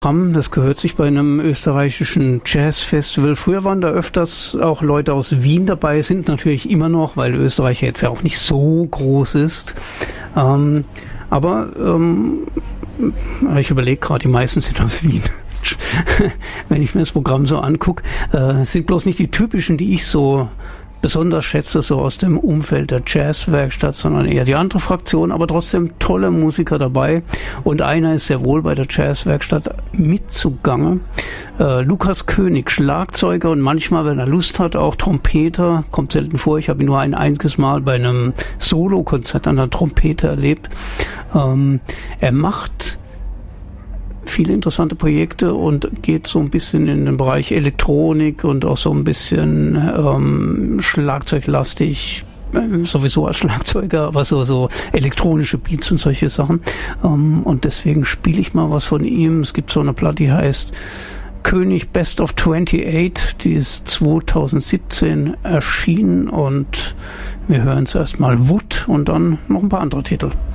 Das gehört sich bei einem österreichischen Jazzfestival. Früher waren da öfters auch Leute aus Wien dabei, sind natürlich immer noch, weil Österreich jetzt ja auch nicht so groß ist. Aber ich überlege gerade, die meisten sind aus Wien. Wenn ich mir das Programm so angucke, sind bloß nicht die typischen, die ich so besonders schätze, so aus dem Umfeld der Jazzwerkstatt, sondern eher die andere Fraktion, aber trotzdem tolle Musiker dabei. Und einer ist sehr wohl bei der Jazzwerkstatt mitzugange. Lukas König, Schlagzeuger und manchmal, wenn er Lust hat, auch Trompeter. Kommt selten vor. Ich habe ihn nur ein einziges Mal bei einem Solo-Konzert an der Trompete erlebt. Er macht viele interessante Projekte und geht so ein bisschen in den Bereich Elektronik und auch so ein bisschen schlagzeuglastig, sowieso als Schlagzeuger, aber so elektronische Beats und solche Sachen. Und deswegen spiele ich mal was von ihm. Es gibt so eine Platte, die heißt König Best of 28, die ist 2017 erschienen und wir hören zuerst mal Wood und dann noch ein paar andere Titel.